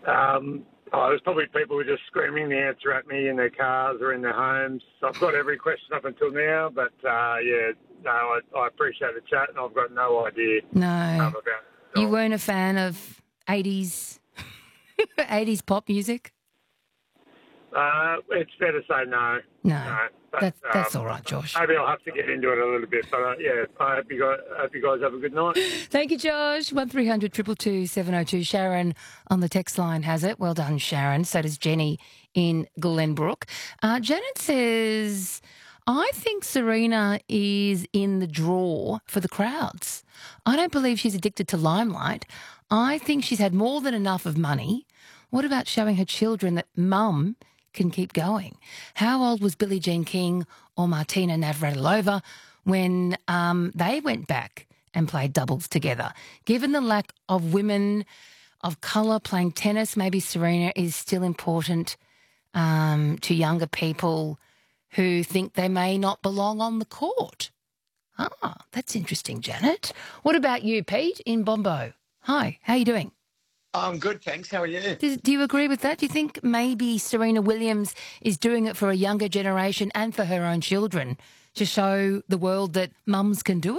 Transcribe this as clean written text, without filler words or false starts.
There's probably people who are just screaming the answer at me in their cars or in their homes. I've got every question up until now, but I appreciate the chat, and I've got no idea No. about it. You weren't a fan of 80s, 80s pop music? It's fair to say no. No. But, That's all right, Josh. Maybe I'll have to get into it a little bit, but I hope you guys have a good night. Thank you, Josh. 1300 222 702. Sharon on the text line has it. Well done, Sharon. So does Jenny in Glenbrook. Janet says, I think Serena is in the draw for the crowds. I don't believe she's addicted to limelight. I think she's had more than enough of money. What about showing her children that mum can keep going? How old was Billie Jean King or Martina Navratilova when they went back and played doubles together? Given the lack of women of colour playing tennis, maybe Serena is still important to younger people who think they may not belong on the court. That's interesting, Janet. What about you, Pete, in Bombo? Hi, how are you doing? I'm good, thanks. How are you? Do you agree with that? Do you think maybe Serena Williams is doing it for a younger generation and for her own children to show the world that mums can do it?